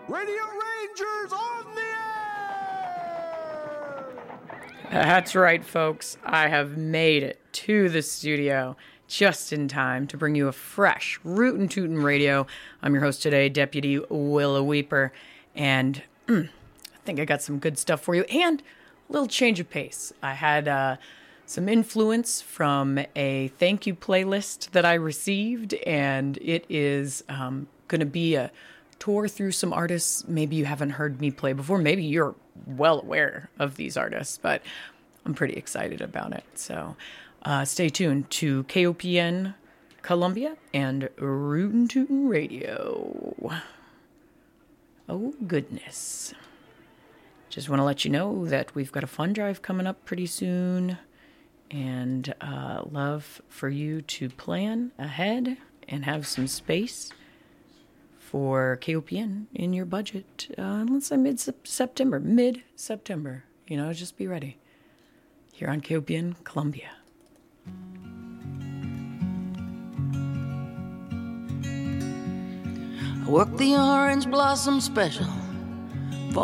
Radio Rangers on the air! That's right, folks. I have made it to the studio just in time to bring you a fresh Rootin' Tootin' Radio. I'm your host today, Deputy Willa Weeper, and I think I got some good stuff for you and a little change of pace. I had some influence from a thank you playlist that I received, and it is going to be a tour through some artists maybe you haven't heard me play before. Maybe you're well aware of these artists, but I'm pretty excited about it. So stay tuned to KOPN Columbia and Rootin' Tootin' Radio. Oh, goodness. Just want to let you know that we've got a fund drive coming up pretty soon, and love for you to plan ahead and have some space for KOPN in your budget. Let's say mid-September. You know, just be ready. Here on KOPN Columbia. I work the Orange Blossom Special